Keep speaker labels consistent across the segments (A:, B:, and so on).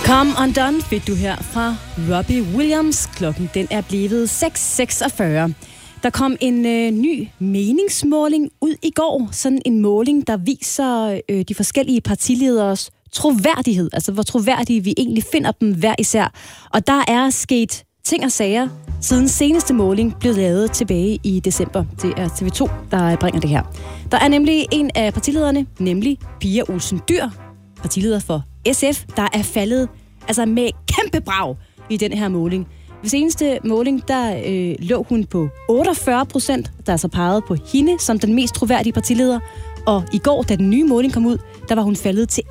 A: Come Undone fik du her fra Robbie Williams. Klokken den er blevet 6:46. Der kom en ny meningsmåling ud i går. Sådan en måling, der viser de forskellige partilederes troværdighed. Altså hvor troværdige vi egentlig finder dem hver især. Og der er sket ting og sager siden seneste måling blev lavet tilbage i december. Det er TV2, der bringer det her. Der er nemlig en af partilederne, nemlig Pia Olsen Dyhr, partileder for SF, der er faldet altså med kæmpe brag i den her måling. Ved seneste måling, der lå hun på 48%, der er så peget på hende som den mest troværdige partileder. Og i går, da den nye måling kom ud, der var hun faldet til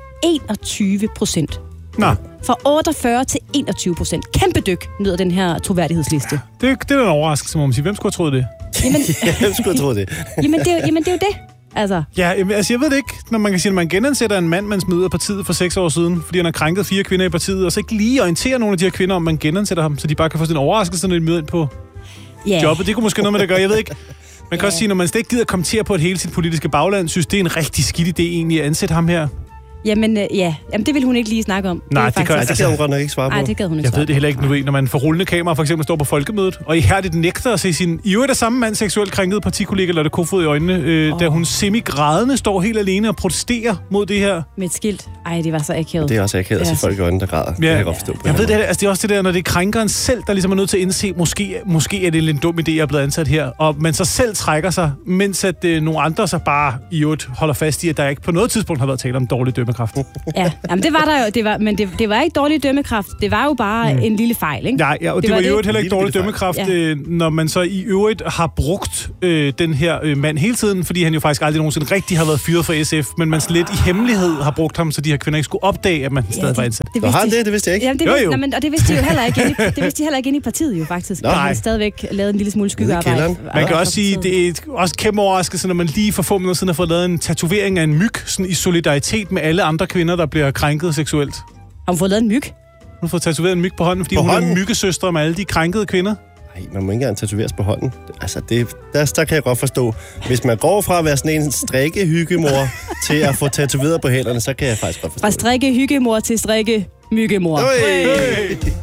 A: 21%.
B: Nå.
A: Fra 48 til 21%. Kæmpe dyk ned den her troværdighedsliste.
B: Ja, det er en overraskelse, må man sige. Hvem skulle have troet det?
A: Jamen,
C: Hvem skulle have troet det?
A: jamen, det er jo det. Altså.
B: Ja, altså jeg ved det ikke, når man kan sige, at man genansætter en mand, man smider ud af partiet for 6 år siden, fordi han har krænket 4 kvinder i partiet, og så ikke lige orienterer nogle af de her kvinder om, man genansætter ham, så de bare kan få sådan en overraskelse, når de møder ind på jobbet. Det kunne måske noget med det gøre, jeg ved ikke. Man kan også sige, når man slet ikke gider kommentere på et hele sit politiske bagland, synes det er en rigtig skidt idé egentlig at ansætte ham her.
A: Jamen, det vil hun ikke lige snakke om.
B: Nej, det
C: kan hun godt nok ikke svare på.
A: Nej, det gad hun ikke.
B: Jeg ved det heller ikke, når man får rullende kamera for eksempel står på folkemødet, og ihærdigt nægter at se sin i øvrigt af samme mand seksuelt krænkede partikollega Lotte Kofod i øjnene, da hun semi-grædende står helt alene og protesterer mod det her.
A: Med et skilt. Ej, det var så akavet.
C: Det er også akavet at se folk i øjnene, der græder.
B: Ja,
C: det kan jeg godt forstå på.
B: Jeg ved det, altså det er også det der, når det er krænkeren selv, der ligesom er nødt til at indse, måske er det en lidt dum idé, jeg er blevet ansat her, og man så selv trækker sig, mens at nogle andre så bare i øvrigt holder fast i, at der ikke på noget tidspunkt har været tale om dårlig dømmekraft.
A: Ja, jamen det var der jo, men det var ikke dårlig dømmekraft, det var jo bare en lille fejl, ikke?
B: Ja, og det var i øvrigt heller ikke dårlig dømmekraft, når man så i øvrigt har brugt den her mand hele tiden, fordi han jo faktisk aldrig nogensinde rigtig har været fyret for SF, men man lidt i hemmelighed har brugt ham, så de her kvinder ikke skulle opdage, at man stadig var ansat.
C: Det vidste jeg ikke.
A: Jamen, og det vidste de jo heller ikke inde i partiet jo faktisk.
C: Nej.
A: Han stadigvæk lavet en lille smule skyggearbejde.
B: Man kan også sige, det er også kæmpe overraskelse, når man lige for få minutter siden har fået lavet en tatovering af en myg, sådan i solidaritet med alle andre kvinder, der bliver krænket seksuelt.
A: Har hun fået lavet en myg?
B: Hun har fået tatoveret en myg på hånden, fordi hun er myggesøstre med alle de krænkede kvinder.
C: Nej, man må ikke engang tatoveres på hånden. Altså, der kan jeg godt forstå. Hvis man går fra at være sådan en strikke-hyggemor til at få tatoveret på hænderne, så kan jeg faktisk godt forstå
A: Fra strikke-hyggemor til strikke-myggemor.
C: Hey.